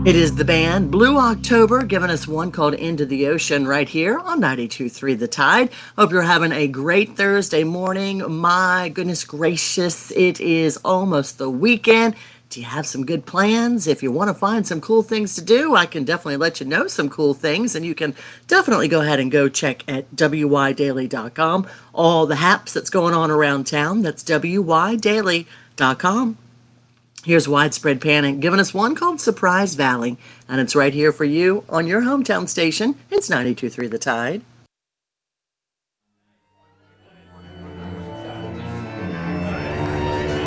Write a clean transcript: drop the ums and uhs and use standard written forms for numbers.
It is the band Blue October giving us one called Into the Ocean right here on 92.3 The Tide. Hope you're having a great Thursday morning. My goodness gracious, it is almost the weekend. Do you have some good plans? If you want to find some cool things to do, I can definitely let you know some cool things, and you can definitely go ahead and go check at wydaily.com all the haps that's going on around town. That's wydaily.com. Here's Widespread Panic giving us one called Surprise Valley, and it's right here for you on your hometown station. It's 92.3 The Tide.